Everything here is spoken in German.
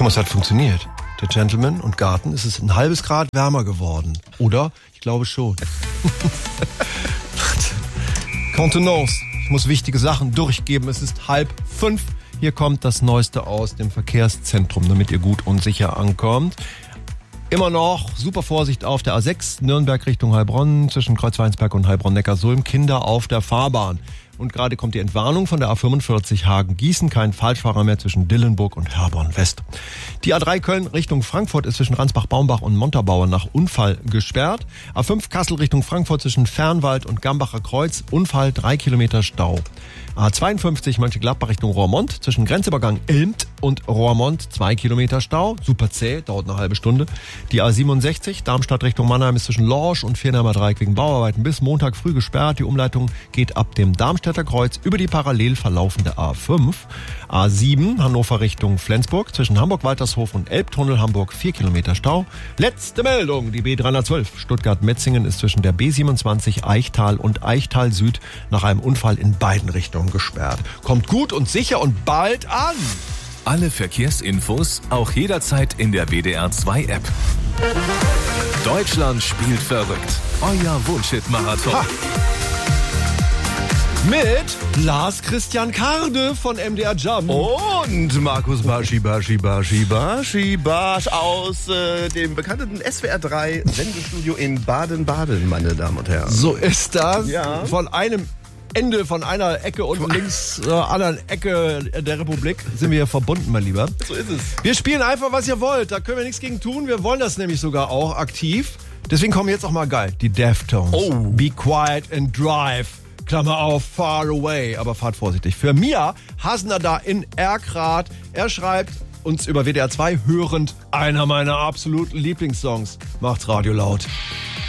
mal, es hat funktioniert. Der Gentleman und Garten, ist es ein halbes Grad wärmer geworden. Oder? Ich glaube schon. Contenance. Ich muss wichtige Sachen durchgeben. Es ist 4:30. Hier kommt das Neueste aus dem Verkehrszentrum, damit ihr gut und sicher ankommt. Immer noch super Vorsicht auf der A6, Nürnberg Richtung Heilbronn, zwischen Kreuzweinsberg und Heilbronn-Neckarsulm. Kinder auf der Fahrbahn. Und gerade kommt die Entwarnung von der A45 Hagen-Gießen. Kein Falschfahrer mehr zwischen Dillenburg und Herborn-West. Die A3 Köln Richtung Frankfurt ist zwischen Ransbach-Baumbach und Montabaur nach Unfall gesperrt. A5 Kassel Richtung Frankfurt zwischen Fernwald und Gambacher Kreuz. Unfall, 3 Kilometer Stau. A52 Mönchengladbach Richtung Roermond zwischen Grenzübergang Ilmt und Roermond 2 Kilometer Stau. Super zäh, dauert eine halbe Stunde. Die A67 Darmstadt Richtung Mannheim ist zwischen Lorsch und Vierheimer Dreieck wegen Bauarbeiten bis Montag früh gesperrt. Die Umleitung geht ab dem Darmstädter Kreuz über die parallel verlaufende A5. A7 Hannover Richtung Flensburg zwischen Hamburg-Waltershof und Elbtunnel Hamburg 4 Kilometer Stau. Letzte Meldung, die B312 Stuttgart-Metzingen ist zwischen der B27 Eichtal und Eichtal Süd nach einem Unfall in beiden Richtungen gesperrt. Kommt gut und sicher und bald an! Alle Verkehrsinfos auch jederzeit in der WDR 2 App. Deutschland spielt verrückt. Euer Wunschhit-Marathon. Ha. Mit Lars Christian Karde von MDR Jump. Und Markus Barsch aus dem bekannten SWR 3 Sendestudio in Baden-Baden, meine Damen und Herren. So ist das. Ja. Von einem Ende, von einer Ecke unten links zur anderen Ecke der Republik sind wir hier verbunden, mein Lieber. So ist es. Wir spielen einfach, was ihr wollt. Da können wir nichts gegen tun. Wir wollen das nämlich sogar auch aktiv. Deswegen kommen jetzt auch mal geil. Die Deftones. Oh. Be quiet and drive. Klammer auf, far away. Aber fahrt vorsichtig. Für Mia Hasner da in Erkrath. Er schreibt uns über WDR 2 hörend einer meiner absoluten Lieblingssongs. Macht's Radio laut.